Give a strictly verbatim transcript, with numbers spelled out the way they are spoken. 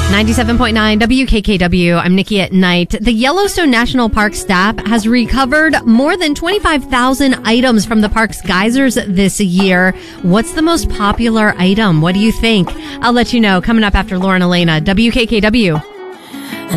ninety-seven point nine W K K W. I'm Nikki at Night. The Yellowstone National Park staff has recovered more than twenty-five thousand items from the park's geysers this year. What's the most popular item? What do you think? I'll let you know coming up after Lauren Elena. W K K W.